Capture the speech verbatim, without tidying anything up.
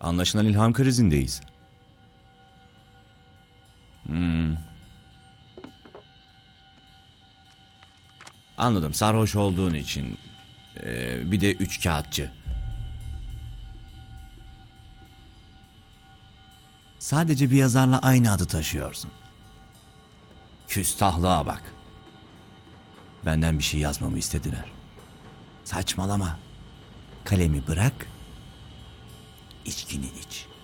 Anlaşılan ilham krizindeyiz. Hmm. Anladım. Sarhoş olduğun için. Ee, bir de üç kağıtçı. Sadece bir yazarla aynı adı taşıyorsun. Küstahlığa bak. Benden bir şey yazmamı istediler. Saçmalama. Kalemi bırak, içkini iç.